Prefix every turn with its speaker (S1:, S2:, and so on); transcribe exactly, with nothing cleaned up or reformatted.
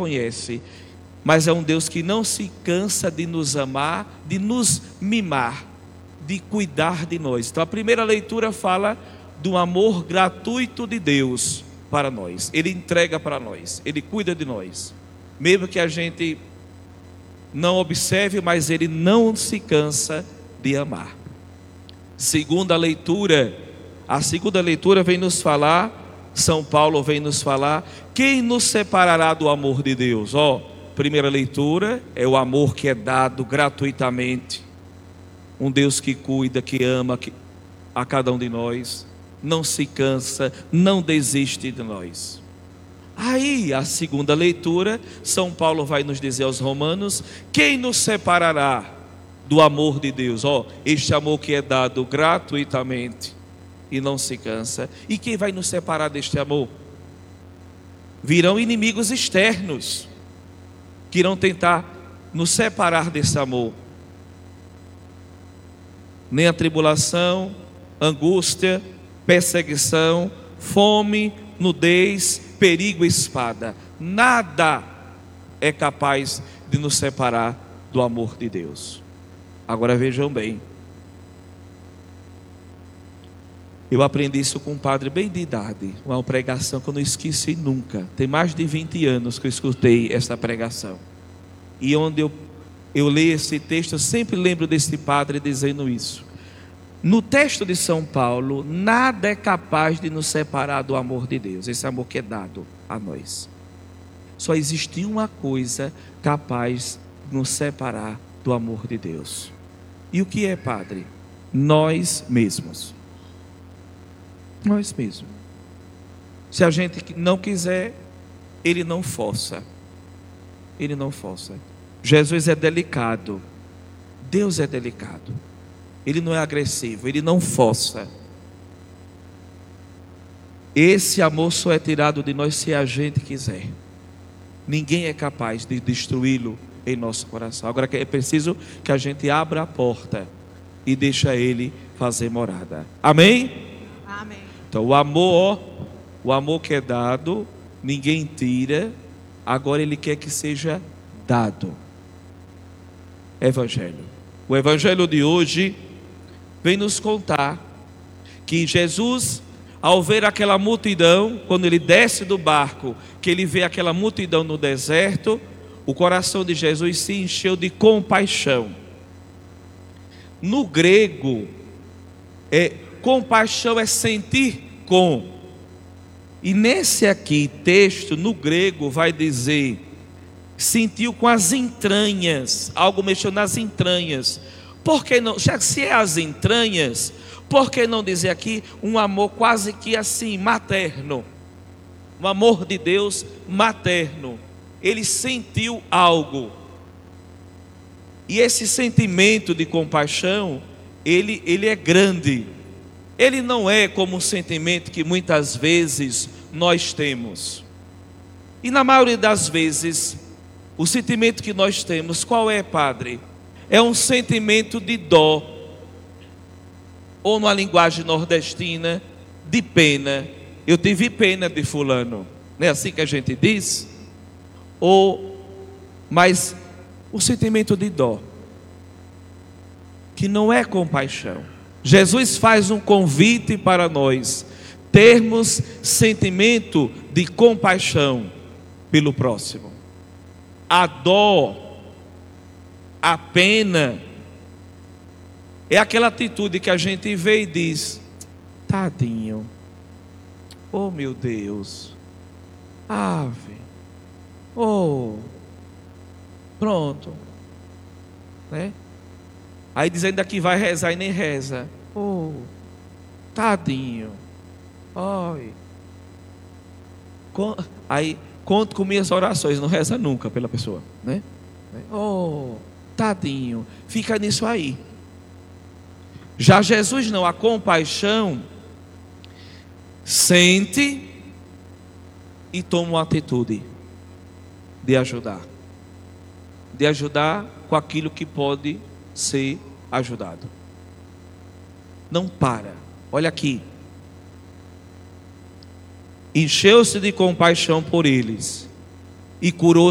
S1: reconhece, mas é um Deus que não se cansa de nos amar, de nos mimar, de cuidar de nós. Então a primeira leitura fala do amor gratuito de Deus para nós. Ele entrega para nós, Ele cuida de nós, mesmo que a gente não observe, mas Ele não se cansa de amar. Segunda leitura, a segunda leitura vem nos falar, São Paulo vem nos falar, quem nos separará do amor de Deus? Ó, primeira leitura é o amor que é dado gratuitamente, um Deus que cuida, que ama a cada um de nós, não se cansa, não desiste de nós. Aí a segunda leitura, São Paulo vai nos dizer aos Romanos, quem nos separará do amor de Deus? Ó, este amor que é dado gratuitamente e não se cansa. E quem vai nos separar deste amor? Virão inimigos externos que irão tentar nos separar desse amor. Nem a tribulação, angústia, perseguição, fome, nudez, perigo e espada, nada é capaz de nos separar do amor de Deus. Agora vejam bem, eu aprendi isso com um padre bem de idade, uma pregação que eu não esqueci nunca. Tem mais de vinte anos que eu escutei essa pregação, e onde eu, eu leio esse texto, eu sempre lembro desse padre dizendo isso. No texto de São Paulo, nada é capaz de nos separar do amor de Deus, esse amor que é dado a nós. Só existe uma coisa capaz de nos separar do amor de Deus. E o que é, padre? Nós mesmos. Nós mesmos. Se a gente não quiser, Ele não força. Ele não força. Jesus é delicado. Deus é delicado. Ele não é agressivo, Ele não força. Esse amor só é tirado de nós se a gente quiser. Ninguém é capaz de destruí-lo em nosso coração. Agora é preciso que a gente abra a porta e deixe Ele fazer morada. Amém?
S2: Amém.
S1: Então o amor, o amor que é dado, ninguém tira. Agora Ele quer que seja dado. Evangelho. O Evangelho de hoje vem nos contar que Jesus, ao ver aquela multidão, quando ele desce do barco, que ele vê aquela multidão no deserto, o coração de Jesus se encheu de compaixão. No grego, é, compaixão é sentir com. E nesse aqui texto, no grego, vai dizer, sentiu com as entranhas, algo mexeu nas entranhas. Por que não, já que se é as entranhas, por que não dizer aqui um amor quase que assim, materno? Um amor de Deus materno. Ele sentiu algo. E esse sentimento de compaixão, ele, ele é grande. Ele não é como um sentimento que muitas vezes nós temos. E na maioria das vezes, o sentimento que nós temos, qual é, padre? É um sentimento de dó, ou numa linguagem nordestina, de pena. Eu tive pena de fulano, não é assim que a gente diz? Ou, mas o sentimento de dó, que não é compaixão. Jesus faz um convite para nós termos sentimento de compaixão pelo próximo. A dó, a pena, é aquela atitude que a gente vê e diz, tadinho, oh meu Deus, ave, oh, pronto, né? Aí dizendo que vai rezar e nem reza, oh, tadinho, ai, aí conto com minhas orações, não reza nunca pela pessoa, né? Oh, tadinho, fica nisso aí. Já Jesus não, a compaixão sente e toma uma atitude de ajudar, de ajudar com aquilo que pode ser ajudado. Não para, olha aqui, encheu-se de compaixão por eles e curou